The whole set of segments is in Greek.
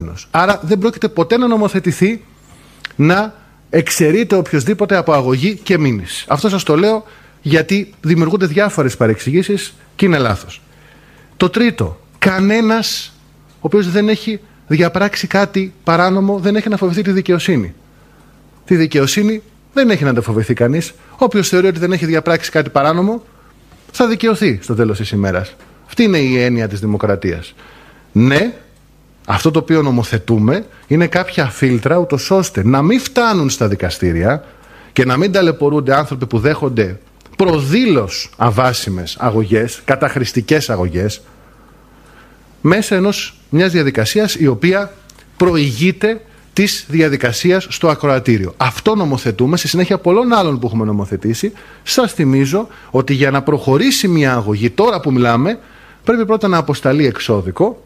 υπεύθυνος. Άρα δεν πρόκειται ποτέ να νομοθετηθεί να εξαιρείται οποιοσδήποτε από αγωγή και μήνυση. Αυτό σας το λέω γιατί δημιουργούνται διάφορες παρεξηγήσεις και είναι λάθος. Το τρίτο, κανένας ο οποίος δεν έχει διαπράξει κάτι παράνομο δεν έχει να φοβηθεί τη δικαιοσύνη. Τη δικαιοσύνη δεν έχει να τα φοβηθεί κανείς. Όποιος θεωρεί ότι δεν έχει διαπράξει κάτι παράνομο θα δικαιωθεί στο τέλος της ημέρας. Αυτή είναι η έννοια της δημοκρατίας. Ναι, αυτό το οποίο νομοθετούμε είναι κάποια φίλτρα ούτως ώστε να μην φτάνουν στα δικαστήρια και να μην ταλαιπωρούνται άνθρωποι που δέχονται προδήλως αβάσιμες αγωγές, καταχρηστικές αγωγές, μέσα μιας διαδικασίας η οποία προηγείται της διαδικασίας στο ακροατήριο. Αυτό νομοθετούμε στη συνέχεια πολλών άλλων που έχουμε νομοθετήσει. Σας θυμίζω ότι για να προχωρήσει μια αγωγή τώρα που μιλάμε πρέπει πρώτα να αποσταλεί εξώδικο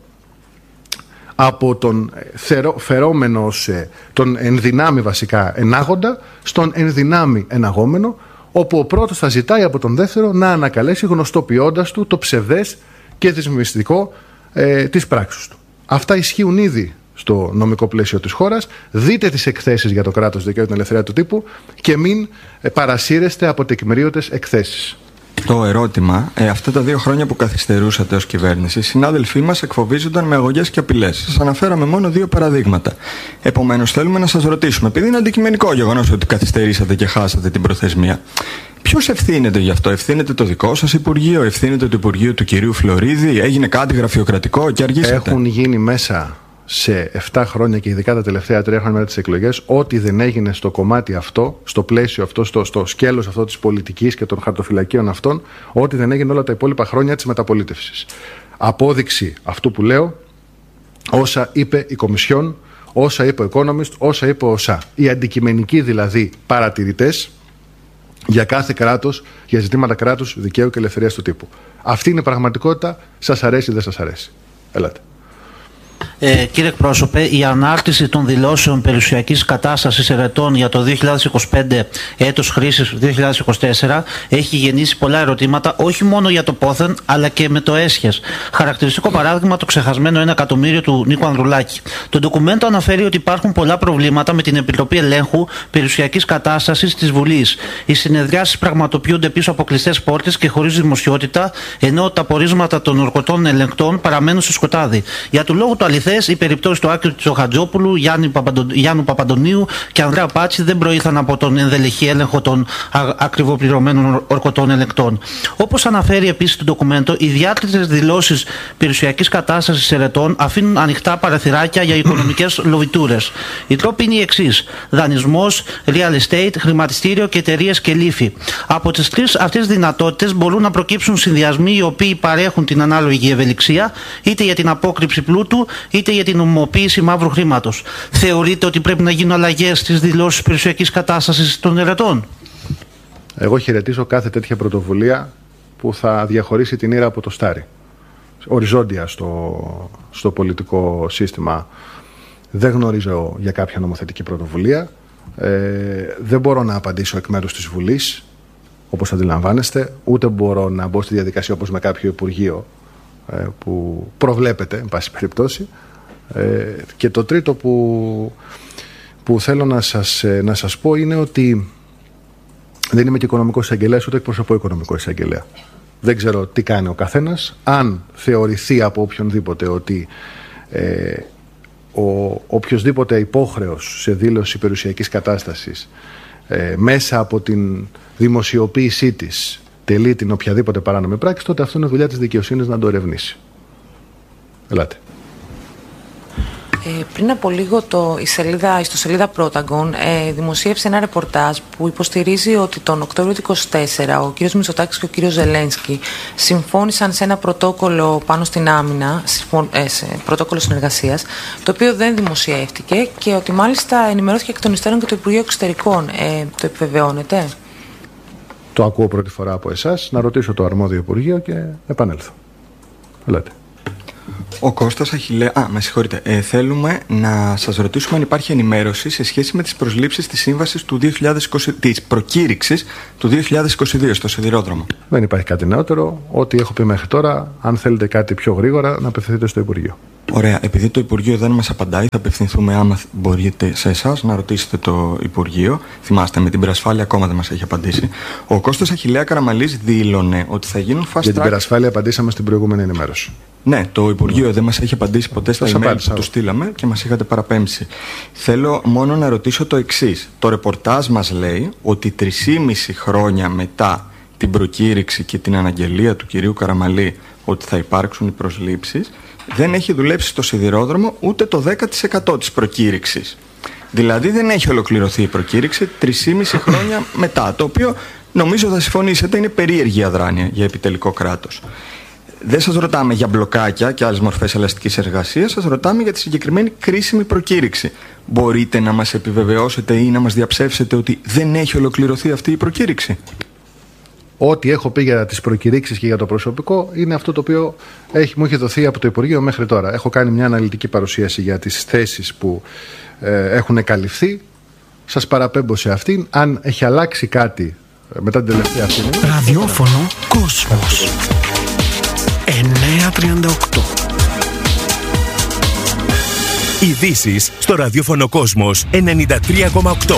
από τον φερόμενο, τον ενδυνάμει βασικά ενάγοντα, στον ενδυνάμει εναγόμενο, όπου ο πρώτος θα ζητάει από τον δεύτερο να ανακαλέσει γνωστοποιώντας του το ψευδές και δυσμυστικό της πράξης του. Αυτά ισχύουν ήδη στο νομικό πλαίσιο της χώρας. Δείτε τις εκθέσεις για το κράτος δικαίου και την ελευθερία του τύπου και μην παρασύρεστε από τεκμηρίωτες εκθέσεις. Το ερώτημα, αυτά τα 2 χρόνια που καθυστερούσατε ως κυβέρνηση, οι συνάδελφοί μας εκφοβίζονταν με αγωγές και απειλές. Σας αναφέραμε μόνο 2 παραδείγματα. Επομένως, θέλουμε να σας ρωτήσουμε, επειδή είναι αντικειμενικό γεγονός ότι καθυστερήσατε και χάσατε την προθεσμία, ποιος ευθύνεται γι' αυτό? Ευθύνεται το δικό σας Υπουργείο? Ευθύνεται το Υπουργείο του κυρίου Φλωρίδη? Έγινε κάτι γραφειοκρατικό και αργήσατε? Έχουν γίνει μέσα σε 7 χρόνια και ειδικά τα τελευταία 3 χρόνια μετά τις εκλογές, ό,τι δεν έγινε στο κομμάτι αυτό, στο πλαίσιο αυτό, στο σκέλος αυτό της πολιτικής και των χαρτοφυλακίων αυτών, ό,τι δεν έγινε όλα τα υπόλοιπα χρόνια της μεταπολίτευσης. Απόδειξη αυτού που λέω, όσα είπε η Κομισιόν, όσα είπε ο Economist, όσα είπε ο ΩΣΑ. Οι αντικειμενικοί δηλαδή παρατηρητές για κάθε κράτος, για ζητήματα κράτους, δικαίου και ελευθερίας του τύπου. Αυτή είναι η πραγματικότητα, σας αρέσει ή δεν σας αρέσει. Ελάτε. Κύριε εκπρόσωπε, η ανάρτηση των δηλώσεων περιουσιακής κατάστασης ερετών για το 2025 έτος χρήσης 2024 έχει γεννήσει πολλά ερωτήματα, όχι μόνο για το πόθεν αλλά και με το έσχες. Χαρακτηριστικό παράδειγμα το ξεχασμένο 1 εκατομμύριο του Νίκου Ανδρουλάκη. Το ντοκουμέντο αναφέρει ότι υπάρχουν πολλά προβλήματα με την Επιτροπή Ελέγχου Περιουσιακής Κατάστασης της Βουλής. Οι συνεδριάσεις πραγματοποιούνται πίσω από κλειστές πόρτες και χωρίς δημοσιότητα, ενώ τα πορίσματα των ορκωτών ελεγκτών παραμένουν στο σκοτάδι. Για του λόγου του αληθές, οι περιπτώσεις του Άκη Τσοχατζόπουλου, Γιάννου Παπαντονίου και Ανδρέα Πάτση δεν προήλθαν από τον ενδελεχή έλεγχο των ακριβοπληρωμένων ορκωτών ελεγκτών. Όπως αναφέρει επίσης το ντοκουμέντο, οι διάκριτες δηλώσεις περιουσιακής κατάστασης ερετών αφήνουν ανοιχτά παραθυράκια για οικονομικές λοβιτούρες. Οι τρόποι είναι οι εξής: δανεισμός, real estate, χρηματιστήριο και εταιρείες και λύφη. Από τις 3 αυτές δυνατότητες μπορούν να προκύψουν συνδυασμοί οι οποίοι παρέχουν την ανάλογη ευελιξία, είτε για την απόκρυψη πλούτου, είτε για την νομιμοποίηση μαύρου χρήματος. Θεωρείτε ότι πρέπει να γίνουν αλλαγές στις δηλώσεις περιουσιακής κατάστασης των ερετών? Εγώ χαιρετίζω κάθε τέτοια πρωτοβουλία που θα διαχωρίσει την ήρα από το στάρι. Οριζόντια στο πολιτικό σύστημα. Δεν γνωρίζω για κάποια νομοθετική πρωτοβουλία. Δεν μπορώ να απαντήσω εκ μέρους της Βουλής, όπως αντιλαμβάνεστε, ούτε μπορώ να μπω στη διαδικασία όπως με κάποιο Υπουργείο που προβλέπεται, εν πάση περιπτώσει. Και το τρίτο που θέλω να σας πω είναι ότι δεν είμαι και οικονομικός εισαγγελέας, ούτε εκπροσωπώ οικονομικό εισαγγελέα. Δεν ξέρω τι κάνει ο καθένας. Αν θεωρηθεί από οποιονδήποτε ότι οποιοσδήποτε υπόχρεος σε δήλωση περιουσιακής κατάστασης μέσα από την δημοσιοποίησή της τελεί την οποιαδήποτε παράνομη πράξη, τότε αυτό είναι δουλειά της δικαιοσύνης να το ερευνήσει. Ελάτε. Πριν από λίγο η ιστοσελίδα Protagon δημοσίευσε ένα ρεπορτάζ που υποστηρίζει ότι τον Οκτώβριο του 2024 ο κύριος Μητσοτάκης και ο κύριος Ζελένσκι συμφώνησαν σε ένα πρωτόκολλο πάνω στην άμυνα, σε πρωτόκολλο συνεργασίας, το οποίο δεν δημοσιεύτηκε και ότι μάλιστα ενημερώθηκε εκ των υστέρων και το Υπουργείο Εξωτερικών. Το επιβεβαιώνετε? Το ακούω πρώτη φορά από εσάς. Να ρωτήσω το αρμόδιο Υπουργείο και επανέλθω. Ελάτε. Ο Κώστας με συγχωρείτε. Θέλουμε να σας ρωτήσουμε αν υπάρχει ενημέρωση σε σχέση με τις προσλήψεις της σύμβασης του 2020, της προκήρυξης του 2022 στο σιδηρόδρομο. Δεν υπάρχει κάτι νεότερο. Ό,τι έχω πει μέχρι τώρα, αν θέλετε κάτι πιο γρήγορα, να απευθυνθείτε στο Υπουργείο. Ωραία. Επειδή το Υπουργείο δεν μας απαντάει, θα απευθυνθούμε, άμα μπορείτε, σε εσάς να ρωτήσετε το Υπουργείο. Θυμάστε, με την Περασφάλεια ακόμα δεν μας έχει απαντήσει. Ο Κώστας Αχιλλέα Καραμαλής δήλωνε ότι θα γίνουν fast track. Για την Περασφάλεια απαντήσαμε στην προηγούμενη ενημέρωση. Ναι, το Υπουργείο δεν μας έχει απαντήσει ποτέ στα email που του στείλαμε και μας είχατε παραπέμψει. Θέλω μόνο να ρωτήσω το εξής. Το ρεπορτάζ μας λέει ότι 3,5 χρόνια μετά την προκήρυξη και την αναγγελία του κυρίου Καραμαλή ότι θα υπάρξουν οι προσλήψεις, δεν έχει δουλέψει στο σιδηρόδρομο ούτε το 10% της προκήρυξης. Δηλαδή δεν έχει ολοκληρωθεί η προκήρυξη 3,5 χρόνια μετά, το οποίο νομίζω θα συμφωνήσετε είναι περίεργη αδράνεια για επιτελικό κράτος. Δεν σας ρωτάμε για μπλοκάκια και άλλες μορφές ελαστικής εργασίας, σας ρωτάμε για τη συγκεκριμένη κρίσιμη προκήρυξη. Μπορείτε να μας επιβεβαιώσετε ή να μας διαψεύσετε ότι δεν έχει ολοκληρωθεί αυτή η προκήρυξη? Ό,τι έχω πει για τις προκηρύξεις και για το προσωπικό είναι αυτό το οποίο μου έχει δοθεί από το Υπουργείο μέχρι τώρα. Έχω κάνει μια αναλυτική παρουσίαση για τις θέσεις που έχουν καλυφθεί. Σας παραπέμπω σε αυτήν. Αν έχει αλλάξει κάτι μετά την τελευταία αυτή. Ραδιόφωνο Κόσμος 938. Ειδήσεις στο ραδιόφωνο Κόσμος 93,8.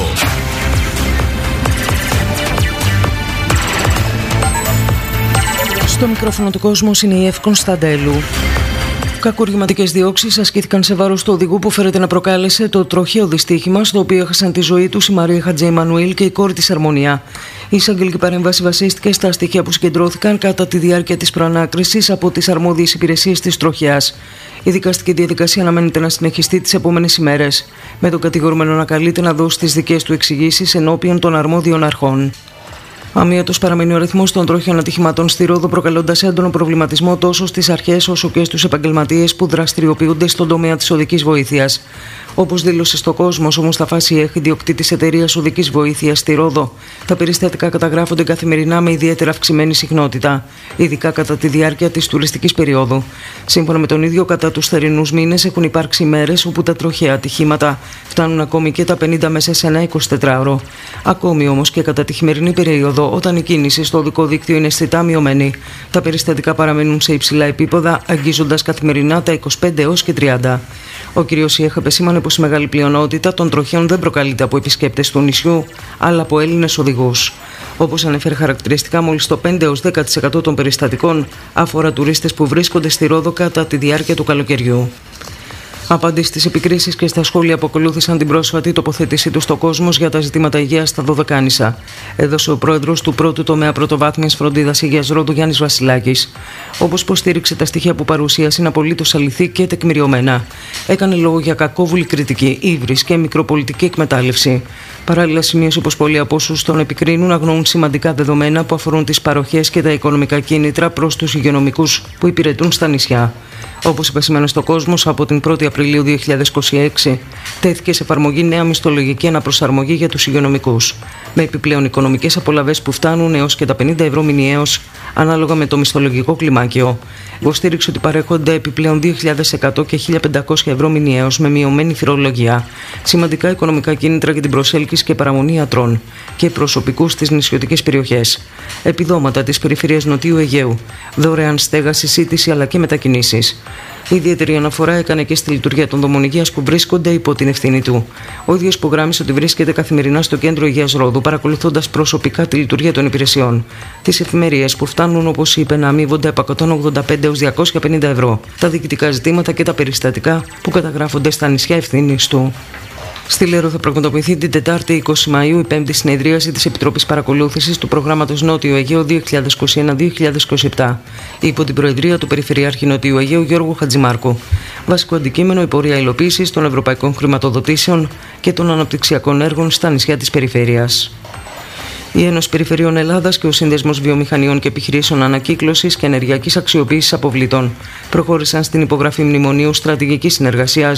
Στο μικρόφωνο του Κόσμος είναι η Εύη Κωνσταντέλου. Κακουργηματικές διώξεις ασκήθηκαν σε βάρος του οδηγού που φέρεται να προκάλεσε το τροχαίο δυστύχημα στο οποίο έχασαν τη ζωή τους η Μαρία Χατζεϊμανουήλ και η κόρη της Αρμονία. Η εισαγγελική παρέμβαση βασίστηκε στα στοιχεία που συγκεντρώθηκαν κατά τη διάρκεια της προανάκρισης από τις αρμόδιες υπηρεσίες της τροχιάς. Η δικαστική διαδικασία αναμένεται να συνεχιστεί τις επόμενες ημέρες, με τον κατηγορούμενο να καλείται να δώσει τις δικές του εξηγήσεις ενώπιον των αρμόδιων αρχών. Αμύωτος παραμένει ο αριθμός των τροχαίων ατυχημάτων στη Ρόδο, προκαλώντας έντονο προβληματισμό τόσο στις αρχές όσο και στους επαγγελματίες που δραστηριοποιούνται στον τομέα της οδικής βοήθειας. Όπως δήλωσε στο Κόσμος, ο Μουσταφά Σιέχ, ιδιοκτήτης εταιρείας οδικής βοήθειας στη Ρόδο, τα περιστατικά καταγράφονται καθημερινά με ιδιαίτερα αυξημένη συχνότητα, ειδικά κατά τη διάρκεια της τουριστικής περίοδου. Σύμφωνα με τον ίδιο, κατά τους θερινούς μήνες έχουν υπάρξει ημέρες όπου τα τροχαία ατυχήματα φτάνουν ακόμη και τα 50 μέσα σε ένα 24ωρο. Ακόμη όμως και κατά τη χειμερινή περίοδο, όταν η κίνηση στο οδικό δίκτυο είναι αισθητά μειωμένη, τα περιστατικά παραμένουν σε υψηλά επίπεδα, αγγίζοντας καθημερινά τα 25 έως και 30. Ο κ. Σιέχ επεσήμανε πως η μεγάλη πλειονότητα των τροχαίων δεν προκαλείται από επισκέπτες του νησιού, αλλά από Έλληνες οδηγούς. Όπως ανέφερε χαρακτηριστικά, μόλις το 5 έως 10% των περιστατικών αφορά τουρίστες που βρίσκονται στη Ρόδο κατά τη διάρκεια του καλοκαιριού. Απαντήσει στις επικρίσεις και στα σχόλια που ακολούθησαν την πρόσφατη τοποθέτησή του στο Κόσμος για τα ζητήματα υγείας στα Δωδεκάνησα, έδωσε ο πρόεδρος του πρώτου τομέα πρωτοβάθμιας φροντίδας υγείας Ρόδου, Γιάννης Βασιλάκης. Όπως υποστήριξε, τα στοιχεία που παρουσίασε είναι απολύτως αληθή και τεκμηριωμένα. Έκανε λόγο για κακόβουλη κριτική, ύβρις και μικροπολιτική εκμετάλλευση. Παράλληλα, σημείωσε πως πολλοί από όσους τον επικρίνουν αγνοούν σημαντικά δεδομένα που αφορούν τις παροχές και τα οικονομικά κίνητρα προς τους υγειονομικούς που υπηρετούν στα νησιά. Όπως επεσημαίνω στο Κόσμος, από την 1η Απριλίου 2026 τέθηκε σε εφαρμογή νέα μισθολογική αναπροσαρμογή για τους υγειονομικούς, με επιπλέον οικονομικές απολαβές που φτάνουν έως και τα 50 ευρώ μηνιαίως, ανάλογα με το μισθολογικό κλιμάκιο. Υποστήριξε ότι παρέχονται επιπλέον 2.100 και 1.500 ευρώ μηνιαίως με μειωμένη φορολογία, σημαντικά οικονομικά κίνητρα για την προσέλκυση και παραμονή ιατρών και προσωπικού στις νησιωτικές περιοχές, επιδόματα της περιφερειάς Νοτιού Αιγαίου, δωρεάν στέγαση, σύντηση αλλά και μετακινήσεις. Ιδιαίτερη αναφορά έκανε και στη λειτουργία των δομών υγείας που βρίσκονται υπό την ευθύνη του. Ο ίδιος υπογράμμισε ότι βρίσκεται καθημερινά στο κέντρο υγείας Ρόδου, παρακολουθώντας προσωπικά τη λειτουργία των υπηρεσιών. Τις εφημερίες που φτάνουν, όπως είπε, να αμείβονται από 185 έως 250 ευρώ. Τα διοικητικά ζητήματα και τα περιστατικά που καταγράφονται στα νησιά ευθύνης του. Στη Λέρο θα πραγματοποιηθεί την Τετάρτη 20 Μαΐου η 5η συνεδρίαση της Επιτροπής Παρακολούθησης του Προγράμματος Νότιο Αιγαίο 2021-2027, υπό την Προεδρία του Περιφερειάρχη Νοτιού Αιγαίου Γιώργου Χατζημάρκου. Βασικό αντικείμενο η πορεία υλοποίησης των ευρωπαϊκών χρηματοδοτήσεων και των αναπτυξιακών έργων στα νησιά της περιφέρειας. Η Ένωση Περιφερειών Ελλάδας και ο Σύνδεσμος Βιομηχανιών και Επιχειρήσεων Ανακύκλωσης και Ενεργειακής Αξιοποίησης Αποβλήτων προχώρησαν στην υπογραφή μνημονίου στρατηγικής συνεργασίας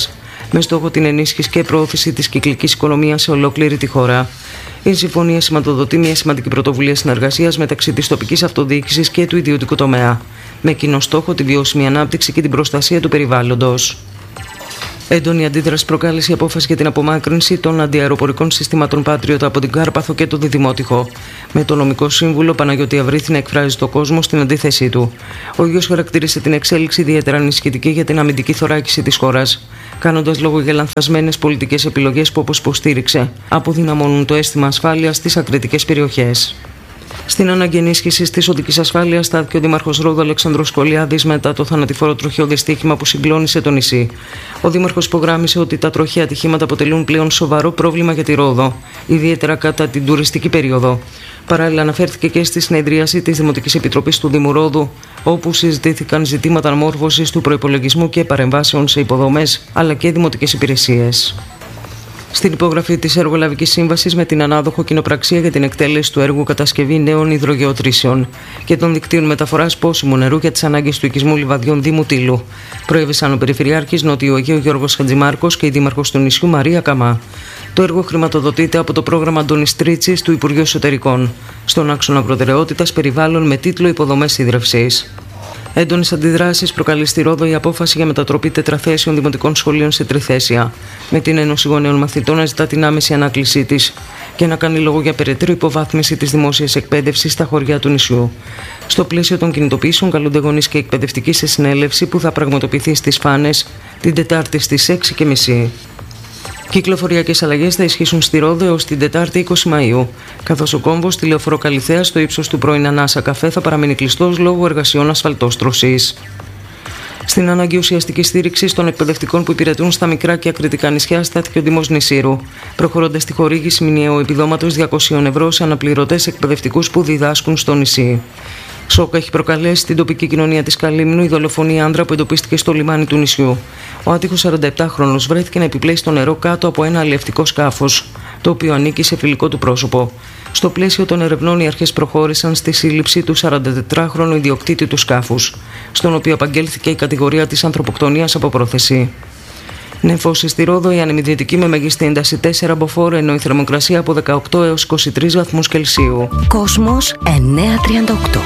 με στόχο την ενίσχυση και προώθηση της κυκλικής οικονομίας σε ολόκληρη τη χώρα. Η συμφωνία σηματοδοτεί μια σημαντική πρωτοβουλία συνεργασίας μεταξύ της τοπικής αυτοδιοίκησης και του ιδιωτικού τομέα, με κοινό στόχο τη βιώσιμη ανάπτυξη και την προστασία του περιβάλλοντος. Έντονη αντίδραση προκάλεσε η απόφαση για την απομάκρυνση των αντιαεροπορικών συστήματων Patriot από την Κάρπαθο και το Διδημότυχο, με τον νομικό σύμβουλο Παναγιώτη Αβρίθη να εκφράζει στον κόσμο στην αντίθεσή του. Ο ίδιος χαρακτήρισε την εξέλιξη ιδιαίτερα ανησυχητική για την αμυντική θωράκιση της χώρας, κάνοντας λόγο για λανθασμένες πολιτικές επιλογές που, όπως υποστήριξε, αποδυναμώνουν το αίσθημα ασφάλειας στις ακριτικές περιοχές. Στην ανάγκη ενίσχυσης της οδικής ασφάλειας στάθηκε ο Δήμαρχος Ρόδου Αλεξανδρός Κολιάδης μετά το θανατηφόρο τροχαίο δυστύχημα που συγκλώνησε το νησί. Ο Δήμαρχος υπογράμμισε ότι τα τροχαία ατυχήματα αποτελούν πλέον σοβαρό πρόβλημα για τη Ρόδο, ιδιαίτερα κατά την τουριστική περίοδο. Παράλληλα, αναφέρθηκε και στη συνεδρίαση της Δημοτικής Επιτροπής του Δήμου Ρόδου, όπου συζητήθηκαν ζητήματα μόρφωσης του προϋπολογισμού και παρεμβάσεων σε υποδομές αλλά και δημοτικές υπηρεσίες. Στην υπογραφή της Εργολαβικής Σύμβασης με την ανάδοχο κοινοπραξία για την εκτέλεση του έργου κατασκευή νέων υδρογεωτρήσεων και των δικτύων μεταφοράς πόσιμου νερού για τις ανάγκες του οικισμού λιβαδιών Δήμου Τύλου, προέβησαν ο Περιφερειάρχης Νότιου Αιγαίου Γιώργος Χατζημάρκος και η Δήμαρχος του νησιού Μαρία Καμά. Το έργο χρηματοδοτείται από το πρόγραμμα Αντώνης Τρίτσης του Υπουργείου Εσωτερικών, στον άξονα προτεραιότητας περιβάλλον με τίτλο Υποδομές ίδρευσης. Έντονες αντιδράσεις προκαλεί στη Ρόδο η απόφαση για μετατροπή τετραθέσιων δημοτικών σχολείων σε τριθέσια, με την Ένωση Γονέων Μαθητών να ζητά την άμεση ανάκλησή της και να κάνει λόγο για περαιτέρω υποβάθμιση της δημόσιας εκπαίδευσης στα χωριά του νησιού. Στο πλαίσιο των κινητοποιήσεων, καλούνται γονείς και εκπαιδευτικοί σε συνέλευση που θα πραγματοποιηθεί στις Φάνες την Τετάρτη στις 6:30. Κυκλοφοριακές αλλαγές θα ισχύσουν στη Ρόδο έως την Τετάρτη 20 Μαΐου, καθώς ο κόμβος στη Λεωφόρο Καλιθέα στο ύψος του πρώην Ανάσα Καφέ θα παραμείνει κλειστός λόγω εργασιών ασφαλτόστρωσης. Στην ανάγκη ουσιαστικής στήριξης των εκπαιδευτικών που υπηρετούν στα μικρά και ακριτικά νησιά στάθηκε ο Δήμος Νησήρου, προχωρώντας στη χορήγηση μηνιαίου επιδόματος 200 ευρώ σε αναπληρωτές εκπαιδευτικούς που διδάσκουν στο νησί. Σοκ έχει προκαλέσει στην τοπική κοινωνία της Καλύμνου η δολοφονία άντρα που εντοπίστηκε στο λιμάνι του νησιού. Ο άτυχος 47χρονος βρέθηκε να επιπλέει στο νερό κάτω από ένα αλλιευτικό σκάφος, το οποίο ανήκει σε φιλικό του πρόσωπο. Στο πλαίσιο των ερευνών, οι αρχές προχώρησαν στη σύλληψη του 44χρονου ιδιοκτήτη του σκάφους, στον οποίο απαγγέλθηκε η κατηγορία της ανθρωποκτονίας από πρόθεση. Νεφώσεις στη Ρόδο, η ανεμιδυτική με μέγιστη ένταση 4 μποφόρ, ενώ η θερμοκρασία από 18 έως 23 βαθμούς Κελσίου. Κόσμος 938.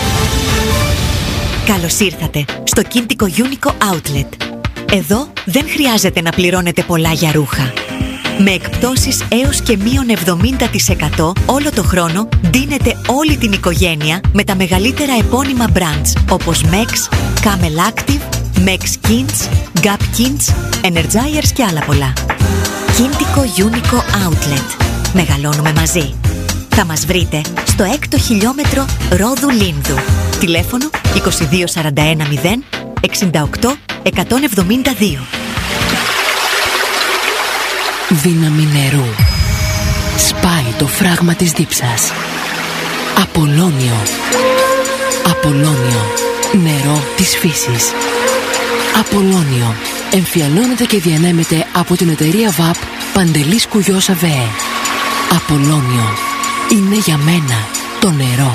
Καλώς ήρθατε στο Κίντικο Unico Outlet. Εδώ δεν χρειάζεται να πληρώνετε πολλά για ρούχα. Με εκπτώσεις έως και μείον 70% όλο το χρόνο ντύνετε όλη την οικογένεια με τα μεγαλύτερα επώνυμα brands όπως Mex, Camel Active, Mex Kins, Gap Kins, Energizers και άλλα πολλά. Kintiko Unico Outlet. Μεγαλώνουμε μαζί. Θα μας βρείτε στο 6ο χιλιόμετρο Ρόδου Λίνδου. Τηλέφωνο 2241 0 68 172. Δύναμη νερού. Σπάει το φράγμα της δίψας. Απολώνιο. Απολώνιο. Νερό της φύσης. Απολώνιο. Εμφιαλώνεται και διανέμεται από την εταιρεία ΒΑΠ Παντελής Κουγιός ΑΒΕ. Απολώνιο. Είναι για μένα το νερό.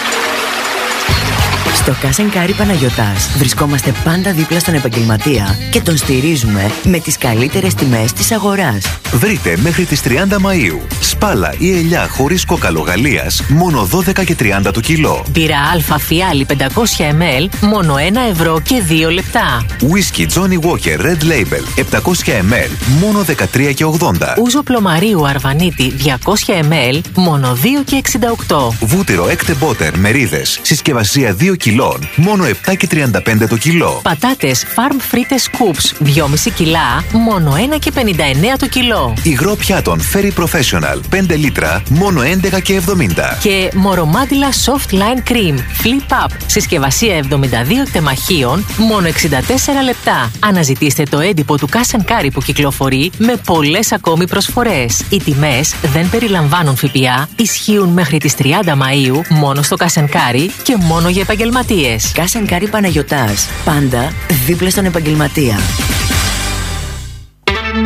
Στο Κάσεν-Κάρι Παναγιωτάς βρισκόμαστε πάντα δίπλα στον επαγγελματία και τον στηρίζουμε με τις καλύτερες τιμές της αγοράς. Βρείτε μέχρι τις 30 Μαΐου σπάλα ή ελιά χωρίς κόκαλο Γαλλίας μόνο 12 και 30 το κιλό. Μπύρα Αλφα Φιάλη 500 ml μόνο 1 ευρώ και 2 λεπτά. Whisky Johnny Walker Red Label 700 ml μόνο 13 και 80. Ούζο Πλωμαρίου Αρβανίτη 200 ml μόνο 2 και 68. Βούτυρο Έκτε Butter Μερίδες συσκευασία 2 κιλών μόνο 7 και 35 το κιλό. Πατάτες Farm Frites Scoops 2,5 κιλά μόνο 1 και 59 το κιλό. Υγρό πιάτων Ferry Professional 5 λίτρα μόνο 11 και 70. Και μορομάντιλα Soft Line Cream Flip Up συσκευασία 72 εκτεμαχίων μόνο 64 λεπτά. Αναζητήστε το έντυπο του Κάσεν-Κάρι που κυκλοφορεί με πολλές ακόμη προσφορές. Οι τιμές δεν περιλαμβάνουν ΦΠΑ, ισχύουν μέχρι τις 30 Μαΐου μόνο στο Κάσεν-Κάρι και μόνο για επαγγελματίες. Κάσεν-Κάρι Παναγιωτάς. Πάντα δίπλα στον επαγγελματία.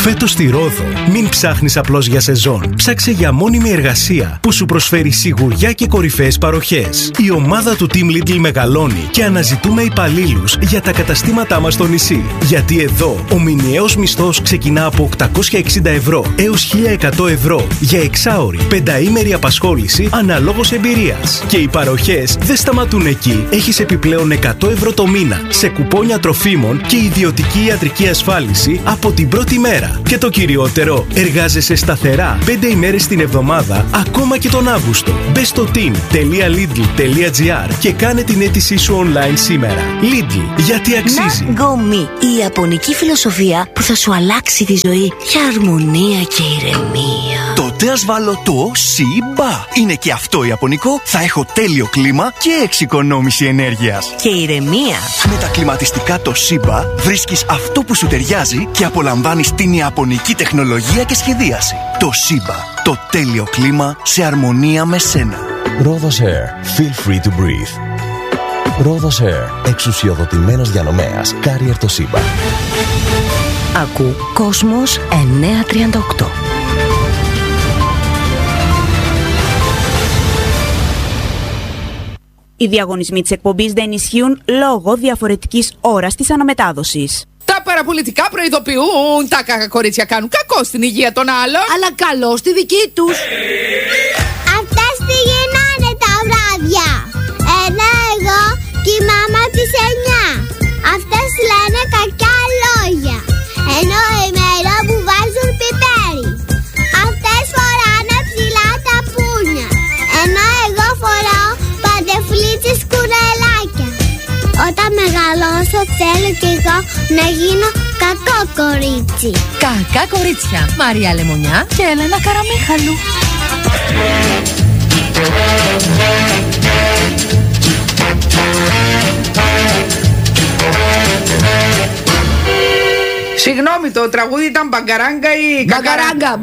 Φέτος στη Ρόδο, μην ψάχνεις απλώς για σεζόν. Ψάξε για μόνιμη εργασία που σου προσφέρει σιγουριά και κορυφαίες παροχές. Η ομάδα του Team Lidl μεγαλώνει και αναζητούμε υπαλλήλους για τα καταστήματά μας στο νησί. Γιατί εδώ ο μηνιαίος μισθός ξεκινά από 860 ευρώ έως 1100 ευρώ για εξάωρη, πενταήμερη απασχόληση αναλόγως εμπειρίας. Και οι παροχές δεν σταματούν εκεί. Έχεις επιπλέον 100 ευρώ το μήνα σε κουπόνια τροφίμων και ιδιωτική ιατρική ασφάλιση από την πρώτη μέρα. Και το κυριότερο, εργάζεσαι σταθερά 5 ημέρες την εβδομάδα, ακόμα και τον Αύγουστο. Μπες στο team.lidl.gr και κάνε την αίτησή σου online σήμερα. Lidl, γιατί αξίζει. Ναγκομι, η ιαπωνική φιλοσοφία που θα σου αλλάξει τη ζωή για αρμονία και ηρεμία. Τότε ας βάλω το Shiba. Είναι και αυτό ιαπωνικό, θα έχω τέλειο κλίμα και εξοικονόμηση ενέργειας. Και ηρεμία. Με τα κλιματιστικά το Shiba βρίσκεις αυτό που σου ταιριάζει και απολαμβάνεις την ιαπωνική τεχνολογία και σχεδίαση. Το Shiba, το τέλειο κλίμα σε αρμονία με σένα. Rhodos Air. Feel free to breathe. Rhodos Air. Εξουσιοδοτημένος διανομέας. Carrier το Shiba. Ακού Κόσμος 938. Οι διαγωνισμοί της εκπομπής δεν ισχύουν λόγω διαφορετικής ώρας της αναμετάδοσης. Τα παραπολιτικά προειδοποιούν. Τα κακά κορίτσια κάνουν κακό στην υγεία των άλλων, αλλά καλό στη δική τους. Αυτές τι γίνανε τα βράδια. Ενώ εγώ κοιμάμαι τις 9. Αυτές λένε κακιά λόγια. Ενώ ημέρα που βάζουν πιπέρι. Αυτές φοράνε ψηλά τα πούνια. Ενώ εγώ φοράω παντεφλίτσες κουρελάκια. Όταν μεγαλώσω θέλω κι εγώ να γίνω κακό κορίτσι. Κακά κορίτσια. Μαρία Λεμονιά και Έλενα Καραμίχαλου. Συγγνώμη, το τραγούδι ήταν μπαγκαράγκα ή Μπαγκαράγκα.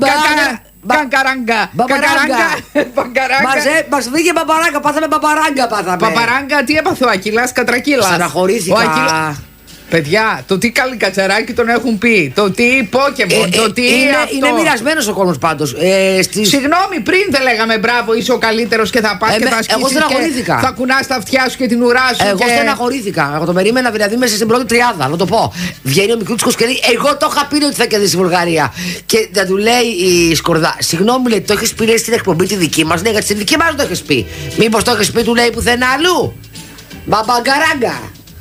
Μας βγήκε μπαμπαράγκα, πάθαμε μπαμπαράγκα. Μπαμπαράγκα, τι έπαθε ο Ακύλας, κατρακύλας. Στεναχωρήθηκα. Παιδιά, το τι καλικατσαράκι τον έχουν πει, το τι Pokemon, το τι αυτό. Είναι μοιρασμένος ο κόσμος πάντως. Συγγνώμη, πριν δεν λέγαμε μπράβο, είσαι ο καλύτερος και θα πας και θα ασκήσεις και θα κουνάς τα αυτιά σου και την ουρά σου. Εγώ στεναχωρήθηκα. Εγώ το περίμενα δηλαδή μέσα στην πρώτη τριάδα, να το πω. Βγαίνει ο Μικρούτσικος και λέει: εγώ το είχα πει ότι θα κερδίσει η Βουλγαρία. Και θα του λέει η Σκορδά: συγγνώμη, λέει, το έχεις πει στην εκπομπή τη δική μας. Ναι, γιατί στη δική μας το έχεις πει. Μήπως το έχεις πει, του λέει, πουθενά αλλού. Μπαμπαγκαράγκα.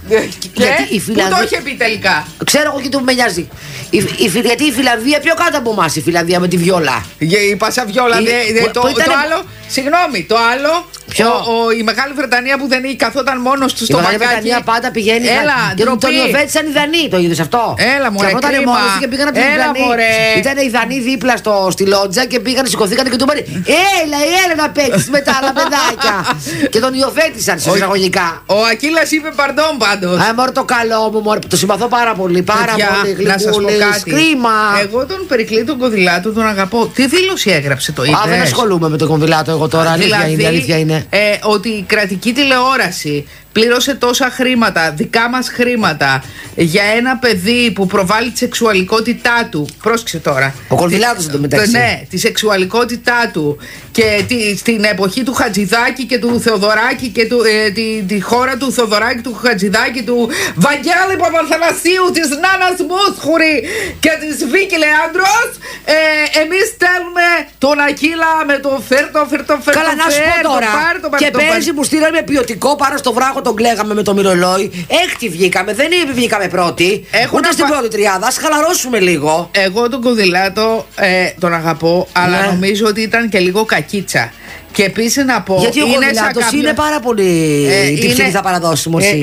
Πού το είχε πει τελικά? Ξέρω εγώ και το που με νοιάζει. Γιατί η Φιλανδία πιο κάτω από εμάς, η Φιλανδία με τη βιόλα. Η Πασαβιόλα. Το άλλο, συγγνώμη, το άλλο. Η Μεγάλη Βρετανία που δεν καθόταν μόνος του στο μαγκάκι. Η Μεγάλη Βρετανία πάντα πηγαίνει. Τον υιοθέτησαν οι Δανείοι, το είδες αυτό? Έλα μωρέ, και αυτό ήταν μόνος και πήγαν από την Δανείοι. Ήταν οι Δανείοι δίπλα στη λότζα και πήγαν, σηκωθήκαν και του είπαν: έλα να παίξεις με τα άλλα παιδάκια. Και τον υιοθέτησαν σε εισαγωγικά. Ο Ακύλας είπε παρντών πάντως. Μωρέ το καλό μου, μωρέ, το συμπαθώ πάρα πολύ. Πάρα πολύ. Να σας πω κάτι. Κρίμα. Εγώ τον Περικλή τον Κονδυλάτο τον αγαπώ. Τι δήλωση έγραψε, το είδες? Δεν ασχολούμαι με τον Κονδυλάτο εγώ τώρα. Αλήθεια είναι. Ότι η κρατική τηλεόραση πλήρωσε τόσα χρήματα, δικά μας χρήματα, για ένα παιδί που προβάλλει τη σεξουαλικότητά του. Πρόσεξε τώρα. Ο Κονδυλάτος εντωμεταξύ. Ναι, τη σεξουαλικότητά του και στην εποχή του Χατζηδάκη και του Θεοδωράκη και τη χώρα του Θεοδωράκη, του Χατζηδάκη, του Βαγγέλη Παπαθανασίου, της Νάνας Μούσχουρη και της Βίκη Λεάντρος. Εμείς στέλνουμε τον Ακύλα με το φέρτο. Καλά, να σου πω τώρα. Και πέρυσι που στείλαμε ποιοτικό πάνω στο βράχο, τον κλαίγαμε με το μυρολόι. Έκτη βγήκαμε, δεν βγήκαμε πρώτη. Ούτε στην πρώτη τριάδα. Ας χαλαρώσουμε λίγο. Εγώ τον Κονδυλάτο τον αγαπώ, αλλά νομίζω ότι ήταν και λίγο κακίτσα. Και επίσης να πω. Γιατί ο Κονδυλάτος είναι πάρα πολύ. Τι ψυχή θα παραδώσουμε aussi.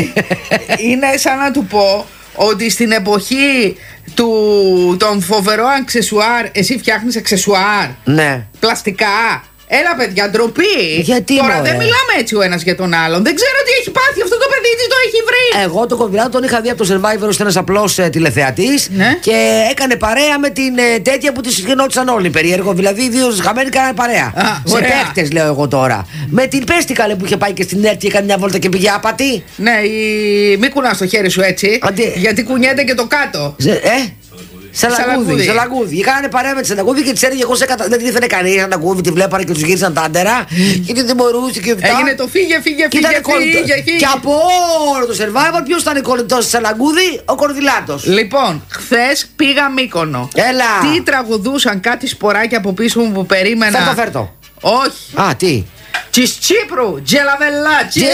Είναι σαν να του πω ότι στην εποχή των φοβερών αξεσουάρ, εσύ φτιάχνεις αξεσουάρ. Ναι. Πλαστικά. Έλα παιδιά, ντροπή. Γιατί τώρα μωρέ? Δεν μιλάμε έτσι ο ένας για τον άλλον. Δεν ξέρω τι έχει πάθει αυτό το παιδί, τι το έχει βρει. Εγώ τον Κονδυλάτο τον είχα δει από το Survivor ως ένας απλός τηλεθεατής, ναι. Και έκανε παρέα με την τέτοια που της γινόντουσαν όλοι περίεργο. Δηλαδή οι δύο χαμένοι κάνανε παρέα. Σε παίχτες λέω εγώ τώρα. Με την Πέστικα που είχε πάει και στην ΕΡΤ και έκανε μια βόλτα και πήγε άπατη. Ναι, μην κουνάς το χέρι σου έτσι. Γιατί κουνιέται και το κάτω. Σαλαγκούδι. Κάνανε παρέα με τη Σαλαγκούδι και τη έλεγε εγώ δεν την ήθελε κανεί. Η Σαλαγκούδι τη βλέπανε και του γύρισαν τα άντερα. Και δεν μπορούσε και αυτά. Έγινε το φύγε. Και από όλο το survival ποιο ήταν κολλητό τη Σαλαγκούδι? Ο Κορδιλάτος. Λοιπόν, χθες πήγα Μύκονο. Έλα. Τι τραγουδούσαν κάτι σποράκια από πίσω μου που περίμενα. Φέρτο. Όχι. Α, τι. Της Τσίπρου, τζελαβελά.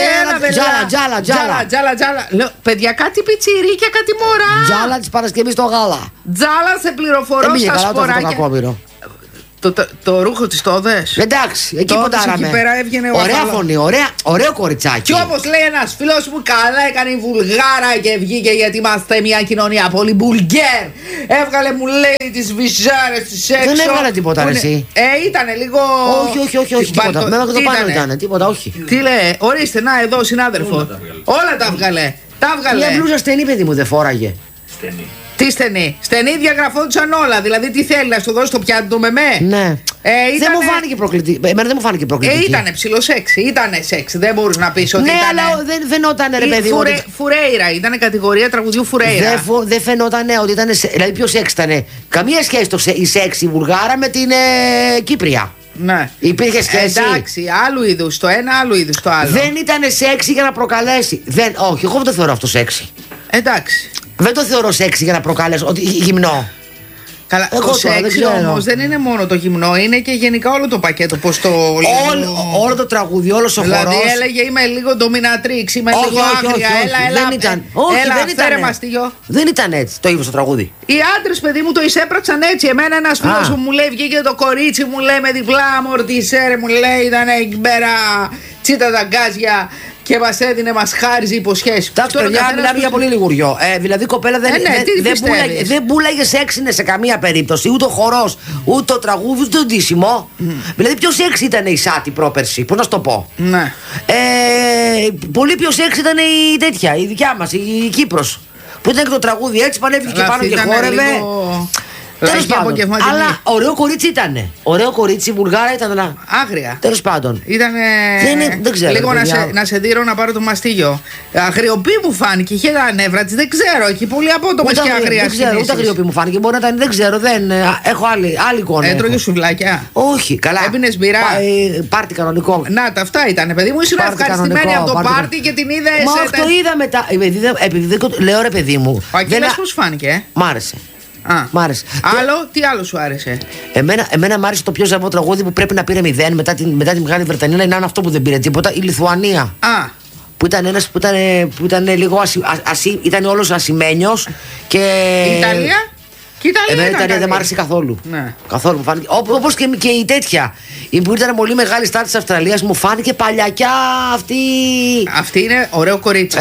Τζάλα. Λέω, παιδιά, κάτι πιτσιρίκια, κάτι μωρά. Τζάλα της Παρασκευής στο γάλα. Τζάλα σε πληροφορώ στα σποράκια. Το ρούχο της το δες? Εντάξει, εκεί ποντάραμε. Ωραία φωνή, ωραίο κοριτσάκι. Και όπως λέει ένας φίλος μου, καλά έκανε η Βουλγάρα και βγήκε γιατί είμαστε μια κοινωνία πολύ Μπουλγκέρ. Έβγαλε, μου λέει, τις βυζάρες της έξω. Δεν έβγαλε τίποτα εσύ. Ήτανε λίγο. Όχι, τίποτα. Μένω και το πάνω ήταν, τίποτα, όχι. Τι λέει, ορίστε, να εδώ συνάδελφο. Όλα τα έβγαλε. Μια μπλούζα στενή, παιδί μου, δεν φόραγε. Στενή. Τι στενή? Στενή διαγραφόντουσαν όλα. Δηλαδή, τι θέλει να σου δώσει το πιάτο του με με. Ναι. Δεν μου φάνηκε προκλητική. Εμένα δεν μου φάνηκε προκλητική. Ήτανε ψιλοσέξ. Ήτανε σεξ. Δεν μπορείς να πεις ότι. Ναι, αλλά δεν φαινόταν ρε παιδί μου. Φουρέιρα. Ήτανε κατηγορία τραγουδιού Φουρέιρα. Δεν φαινόταν ότι ήταν. Δηλαδή, ποιο σεξ ήτανε? Καμία σχέση η σεξ η Βουλγάρα με την Κύπρια. Ναι. Υπήρχε σχέση. Εντάξει, άλλου είδου το ένα, άλλου είδου το άλλο. Δεν ήταν σεξι για να προκαλέσει. Όχι, εγώ δεν το θεωρώ αυτό σεξι. Εντάξει. Δεν το θεωρώ σεξι για να προκαλέσω. Ότι γυμνό. Καλά, το σεξι όμως δεν είναι μόνο το γυμνό, είναι και γενικά όλο το πακέτο. Πώς το όλο το τραγούδι, όλο ο χορός. Δηλαδή έλεγε είμαι λίγο ντομινατρίξ, είμαι λίγο άγρια. Έλα, δεν ήταν. Όχι, δεν ήταν έτσι το είπε στο τραγούδι. Οι άντρες, παιδί μου, το εισέπραξαν έτσι. Εμένα ένας φίλος μου λέει, βγήκε το κορίτσι μου, λέει με διπλά αμορτισέρ, μου λέει ήταν εκεί πέρα τσίτα τα γκάζια. Και μας έδινε, μας χάριζε υποσχέσεις. Εντάξει, παιδιά, μιλάμε για πολύ λιγουριό. Δηλαδή, η κοπέλα δεν πούλαγε σεξ σε καμία περίπτωση. Ούτε ο χορός, ούτε το τραγούδι, ούτε το ντύσιμο. Δηλαδή, πιο σεξ ήταν η Σάτι πρόπερση. Πώς να σου το πω. Ναι. Πολύ πιο σεξ ήταν η τέτοια, η δικιά μας, η Κύπρος. Που ήταν και το τραγούδι έτσι, πανέβηκε και πάνω και χόρευε. Τέλος πάντων. Αλλά ωραίο κορίτσι ήτανε. Ωραίο κορίτσι, η Βουλγάρα ήταν. Άγρια. Τέλος πάντων. Ήτανε. Δεν ξέρω. Λίγο να σε δείρω να πάρω το μαστίγιο. Αγριοπή μου φάνηκε. Είχε τα νεύρα της. Δεν ξέρω. Εκεί πολύ απότομες και αγρία. Δεν ξέρω. Ούτε αγριοπή μου φάνηκε. Μπορεί να ήταν. Δεν ξέρω. Έχω άλλη εικόνα. Έτρωγε σουβλάκια. Όχι. Καλά. Έπινες μπειρά. Πάρτι κανονικό. Να τα αυτά ήταν. Παιδί μου, ήσουν ευχαριστημένη από το πάρτι και την είδε. Μα αυτό είδα μετά. Επειδή λέω ρε παιδί μου. Ο Ακύλας πώς φάνηκε? Μ' άρεσε. Μ' άρεσε. Άλλο, τι άλλο σου άρεσε? Εμένα μ' άρεσε το πιο ζαβό τραγούδι που πρέπει να πήρε 0 μετά τη Μεγάλη Βρετανία. Είναι αυτό που δεν πήρε τίποτα. Η Λιθουανία. Που ήταν ένας που ήταν λίγο ήταν όλος ασημένιος. Και η Ιταλία? Εμένα η Ιταλία δεν μ' άρεσε καθόλου. Ναι. Καθόλου μου φάνηκε. Όπως και η τέτοια. Η που ήταν πολύ μεγάλη στάρ της Αυστραλίας μου φάνηκε παλιακιά αυτή. Αυτή είναι ωραίο κορίτσι.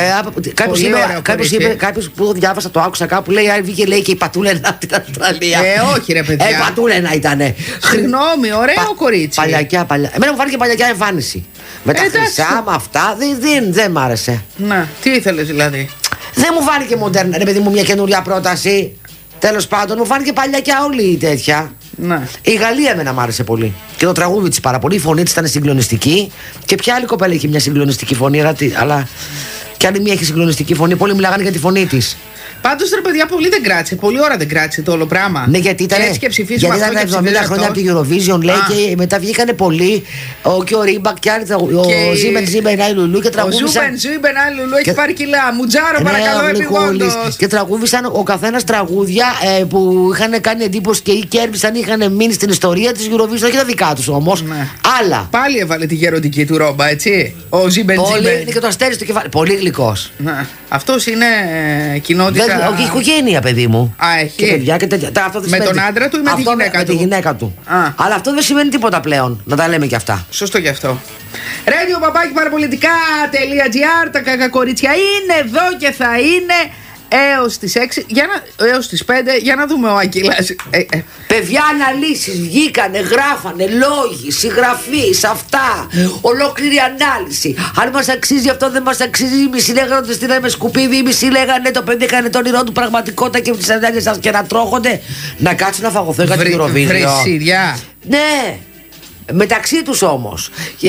Κάποιος που διάβασα, το άκουσα κάπου, λέει βγήκε λέει και η Πατούλαινα από την Αυστραλία. Όχι ρε παιδιά. Πατούλαινα ήτανε. Συγγνώμη, ωραίο κορίτσι. Παλιακιά. Εμένα μου φάνηκε παλιακιά εμφάνιση. Με τα χρυσά, με αυτά δεν μ' άρεσε. Να, τι ήθελες δηλαδή? Δεν μου φάνηκε μοντέρνα, ρε παιδί μου, μια καινούρια πρόταση. Τέλος πάντων, μου φάνηκε παλιακιά όλη η τέτοια. Ναι. Η Γαλλία εμένα μ' άρεσε πολύ. Και το τραγούδι της πάρα πολύ. Η φωνή της ήταν συγκλονιστική. Και ποια άλλη κοπέλα είχε μια συγκλονιστική φωνή, αλλά κι άλλη μια έχει συγκλονιστική φωνή. Πολλοί μιλάγανε για τη φωνή της. Πάντως ρε παιδιά, πολύ δεν κράτησε. Πολλή ώρα δεν κράτησε το όλο πράγμα. Ναι, γιατί ήταν. Έτσι και ψηφίσουμε αυτό. Γιατί ήταν 70 χρόνια από την Eurovision, λέει, και μετά βγήκανε πολλοί. Και ο Ρίμπακ και άλλοι. Ο Ζίμπεν Άι Λουλού και τραγούδισαν. Ο Ζίμπεν Άι Λουλού έχει πάρει κιλά. Μουτζάρο, παρακαλώ, επιγόντως. Και τραγούδισαν ο καθένας τραγούδια που είχαν κάνει εντύπωση και ή κέρδισαν, είχαν μείνει στην ιστορία της Eurovision. Όχι τα δικά τους όμως. Άλλα. Πάλι έβαλε τη γεροντική του ρόμπα, έτσι. Ο Ζίμπεν Ζίμπεν. Είναι και το αστέρι στο κεφάλι. Πολύ γλυκός. Αυτός είναι κοινότητα. Όχι, οικογένεια, παιδί μου. Έχει. Και παιδιά και τέτοια. Με τον άντρα του ή με τη γυναίκα του? Με τη γυναίκα του. Αλλά αυτό δεν σημαίνει τίποτα πλέον. Να τα λέμε κι αυτά. Σωστό κι αυτό. Radio παπάκι παραπολιτικά.gr. Τα κακά κορίτσια είναι εδώ και θα είναι έως τις 6, έως τις 5, για να δούμε ο Ακύλας. Παιδιά, αναλύσεις βγήκανε, γράφανε, λόγοι, συγγραφείς, αυτά. Ολόκληρη ανάλυση. Αν μας αξίζει αυτό, δεν μας αξίζει. Οι μισοί λέγανε ότι στείλαμε σκουπίδι, οι μισοί λέγανε το παιδί έκανε το όνειρό του πραγματικότητα και τις ανάλυσεις σας και να τρώγονται. Να κάτσουν να φαγωθώ για την Eurovision. Βρυσίδια. Ναι. Μεταξύ τους όμως. Και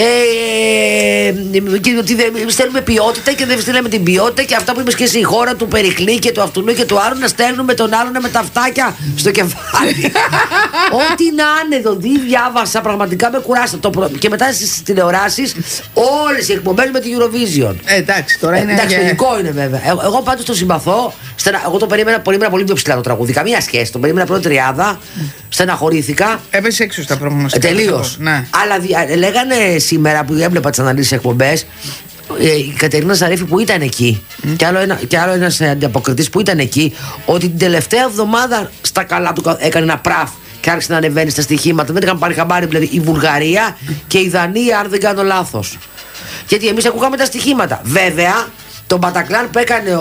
ότι δεν στέλνουμε ποιότητα και δεν στέλνουμε την ποιότητα, και αυτά που είπες και εσύ, η χώρα του Περικλή και του αυτού και του άλλου, να στέλνουμε τον άλλον με τα αυτάκια στο κεφάλι. Ό,τι να είναι εδώ, διάβασα, πραγματικά με κουράστα. Και μετά στις τηλεοράσεις όλες οι εκπομπές με τη Eurovision. Εντάξει, τώρα είναι. Εντάξει, λογικό είναι βέβαια. Εγώ πάντως το συμπαθώ. Εγώ το περίμενα πολύ πιο ψηλά το τραγούδι. Καμία σχέση. Το περίμενα πρώτη τριάδα. Στεναχωρήθηκα. Έπεσε έξω στα προγνωστικά. Τελείως. Ναι. Αλλά λέγανε σήμερα που έβλεπα τις αναλύσεις εκπομπές, η Κατερίνα Ζαρίφη που ήταν εκεί και άλλο ένας αντιαποκριτής που ήταν εκεί, ότι την τελευταία εβδομάδα στα καλά του έκανε ένα πραφ και άρχισε να ανεβαίνει στα στοιχήματα. Δεν είχαν πάρει χαμπάρι δηλαδή η Βουλγαρία και η Δανία, αν δεν κάνω λάθος. Γιατί εμείς ακούγαμε τα στοιχήματα. Βέβαια, τον Μπατακλάν που έκανε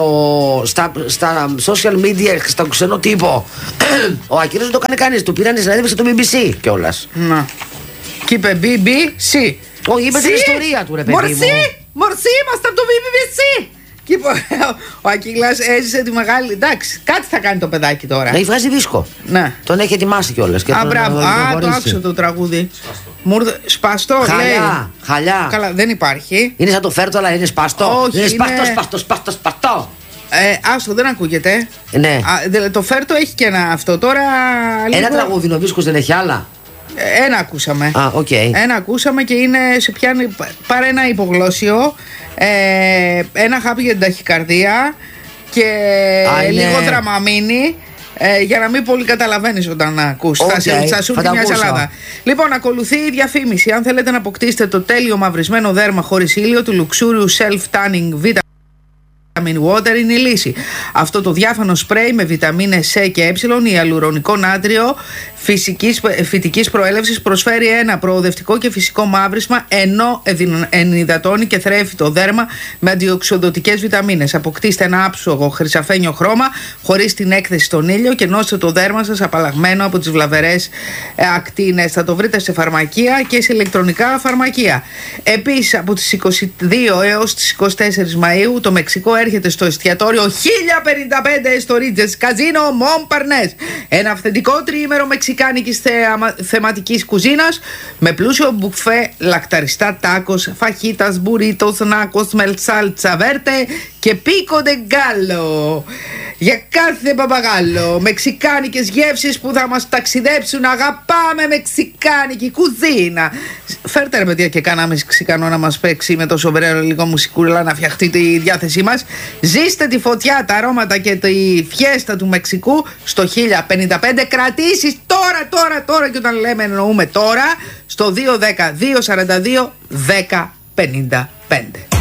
στα social media και στα ξενό τύπο, ο Ακύρος δεν το έκανε κανείς. Του πήραν συνέντευξη στο BBC κιόλας. Να. Και είπε BBC. Όχι, είπε την ιστορία του, ρε παιδί μου. Μορσί, είμαστε από το BBC. Και ο Ακύλας έζησε τη μεγάλη. Εντάξει, κάτι θα κάνει το παιδάκι τώρα. Να βγάζει δίσκο. Ναι. Τον έχει ετοιμάσει κιόλας. Α, μπράβο. Το άκουσα το τραγούδι. Σπαστό, χαλιά. Καλά, δεν υπάρχει. Είναι σαν το φέρτο, αλλά είναι σπαστό. Όχι, είναι σπαστό. Άστο, δεν ακούγεται. Ναι. Το φέρτο έχει και ένα αυτό τώρα. Ένα τραγούδι, ο δίσκος δεν έχει άλλα. Ένα ακούσαμε. Okay. Ένα ακούσαμε και είναι σε πιάνει. Πάρε ένα υπογλώσσιο, ένα χάπι για την ταχυκαρδία και λίγο δραμαμίνι, για να μην πολύ καταλαβαίνεις όταν ακούς. Θα σου έρθει μια σαλάδα. Λοιπόν, ακολουθεί η διαφήμιση. Αν θέλετε να αποκτήσετε το τέλειο μαυρισμένο δέρμα χωρίς ήλιο του Luxurious Self Tanning Vitamin Water είναι η λύση. Αυτό το διάφανο σπρέι με βιταμίνες C και Ε, ιαλουρονικό νάτριο φυτικής προέλευσης, προσφέρει ένα προοδευτικό και φυσικό μαύρισμα, ενώ ενυδατώνει και θρέφει το δέρμα με αντιοξυδοτικές βιταμίνες. Αποκτήστε ένα άψογο χρυσαφένιο χρώμα χωρίς την έκθεση στον ήλιο και νόστε το δέρμα σας απαλλαγμένο από τις βλαβερές ακτίνες. Θα το βρείτε σε φαρμακεία και σε ηλεκτρονικά φαρμακεία. Επίσης, από τις 22 έως τις 24 Μαΐου το Μεξικό έρχεται στο εστιατόριο 1055 στο Ρίτζες Καζίνο Montparnasse. Ένα αυθεντικό τριήμερο μεξικάνικης θεματικής κουζίνας με πλούσιο μπουφέ, λακταριστά τάκος, φαχίτας, μπουρίτος, νάκος, μελσάλτσα βέρτε και πίκο ντε γκάλο. Για κάθε παπαγάλο, μεξικάνικες γεύσεις που θα μας ταξιδέψουν. Αγαπάμε μεξικάνικη κουζίνα. Φέρτε ρε παιδιά και κάνα μεξικανό να μας παίξει με το σοβαρό λίγο μουσικούλα να φτιαχτεί τη διάθεσή μας. Ζήστε τη φωτιά, τα αρώματα και τη φιέστα του Μεξικού στο 1055. Κρατήσεις τώρα και όταν λέμε εννοούμε τώρα στο 210 242 1055.